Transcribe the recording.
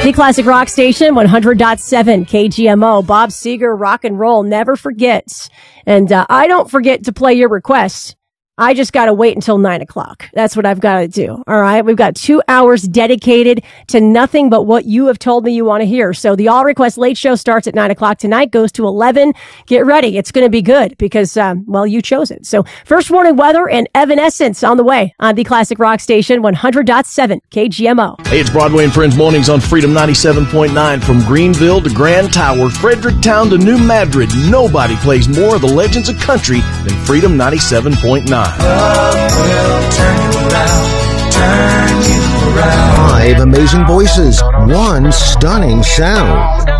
The Classic Rock Station, 100.7 KGMO. Bob Seger, rock and roll, never forgets. And I don't forget to play your requests. I just got to wait until 9 o'clock. That's what I've got to do. All right. We've got 2 hours dedicated to nothing but what you have told me you want to hear. So the All Request Late Show starts at 9 o'clock tonight, goes to 11. Get ready. It's going to be good because, well, you chose it. So first warning weather and Evanescence on the way on the Classic Rock Station, 100.7 KGMO. Hey, it's Broadway and Friends Mornings on Freedom 97.9. From Greenville to Grand Tower, Fredericktown to New Madrid, nobody plays more of the legends of country than Freedom 97.9. Love will turn you around, turn you around. 5 amazing voices, 1 stunning sound.